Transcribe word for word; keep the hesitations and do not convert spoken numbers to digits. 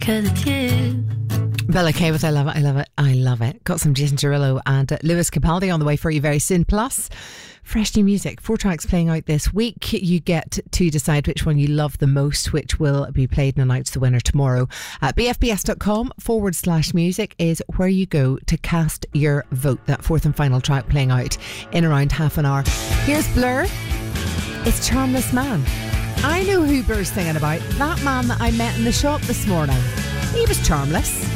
'Cause it's you. Bella K with I Love It, I Love It, I Love It. Got some Jason Derulo and uh, Lewis Capaldi on the way for you very soon. Plus, fresh new music. Four tracks playing out this week. You get to decide which one you love the most, which will be played and announced the winner tomorrow. Uh, bfbs.com forward slash music is where you go to cast your vote. That fourth and final track playing out in around half an hour. Here's Blur. It's Charmless Man. I know who Blur's singing about. That man that I met in the shop this morning. He was charmless.